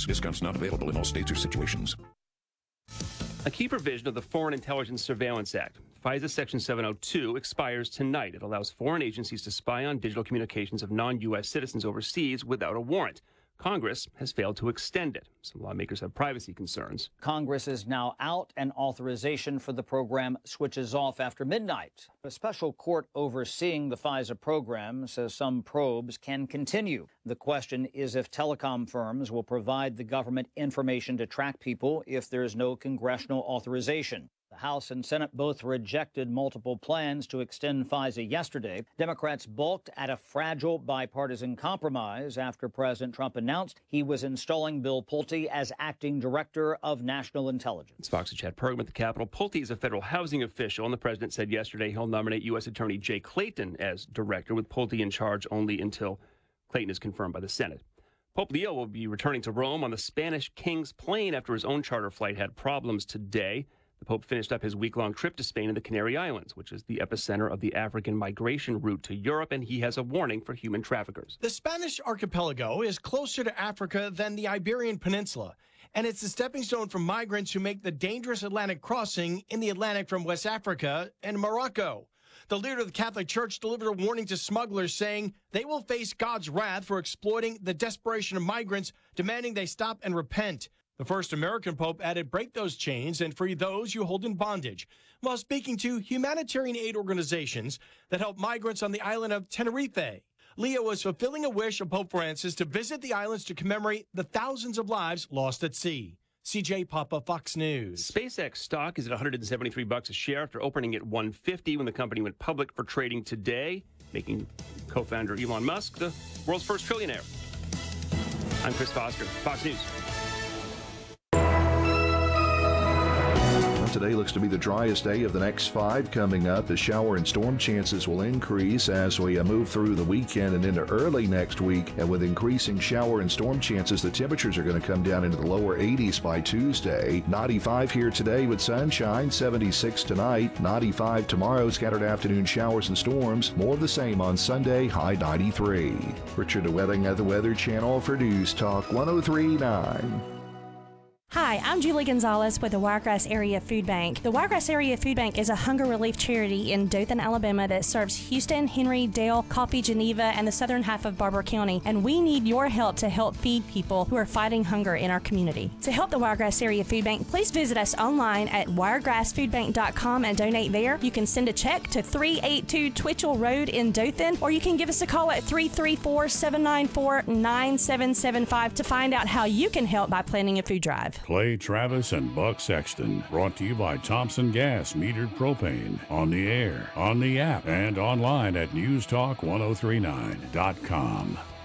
Discounts not available in all states or situations. A key provision of the Foreign Intelligence Surveillance Act, FISA Section 702, expires tonight. It allows foreign agencies to spy on digital communications of non-U.S. citizens overseas without a warrant. Congress has failed to extend it. Some lawmakers have privacy concerns. Congress is now out and authorization for the program switches off after midnight. A special court overseeing the FISA program says some probes can continue. The question is if telecom firms will provide the government information to track people if there is no congressional authorization. The House and Senate both rejected multiple plans to extend FISA yesterday. Democrats balked at a fragile bipartisan compromise after President Trump announced he was installing Bill Pulte as acting director of national intelligence. It's Fox's Chad Pergram at the Capitol. Pulte is a federal housing official, and the president said yesterday he'll nominate U.S. Attorney Jay Clayton as director, with Pulte in charge only until Clayton is confirmed by the Senate. Pope Leo will be returning to Rome on the Spanish king's plane after his own charter flight had problems today. The Pope finished up his week-long trip to Spain and the Canary Islands, which is the epicenter of the African migration route to Europe, and he has a warning for human traffickers. The Spanish archipelago is closer to Africa than the Iberian Peninsula, and it's a stepping stone for migrants who make the dangerous Atlantic crossing in the Atlantic from West Africa and Morocco. The leader of the Catholic Church delivered a warning to smugglers, saying they will face God's wrath for exploiting the desperation of migrants, demanding they stop and repent. The first American pope added, break those chains and free those you hold in bondage, while speaking to humanitarian aid organizations that help migrants on the island of Tenerife. Leo was fulfilling a wish of Pope Francis to visit the islands to commemorate the thousands of lives lost at sea. CJ Papa, Fox News. SpaceX stock is at $173 a share after opening at $150 when the company went public for trading today, making co-founder Elon Musk the world's first trillionaire. I'm Chris Foster, Fox News. Today looks to be the driest day of the next 5 coming up. The shower and storm chances will increase as we move through the weekend and into early next week. And with increasing shower and storm chances, the temperatures are going to come down into the lower 80s by Tuesday. 95 here today with sunshine, 76 tonight, 95 tomorrow, scattered afternoon showers and storms. More of the same on Sunday, high 93. Richard DeWetting at the Weather Channel for News Talk 1039. Hi, I'm Julie Gonzalez with the Wiregrass Area Food Bank. The Wiregrass Area Food Bank is a hunger relief charity in Dothan, Alabama that serves Houston, Henry, Dale, Coffee, Geneva, and the southern half of Barber County. And we need your help to help feed people who are fighting hunger in our community. To help the Wiregrass Area Food Bank, please visit us online at wiregrassfoodbank.com and donate there. You can send a check to 382 Twitchell Road in Dothan, or you can give us a call at 334-794-9775 to find out how you can help by planning a food drive. Clay Travis and Buck Sexton, brought to you by Thompson Gas Metered Propane, on the air, on the app, and online at newstalk1039.com.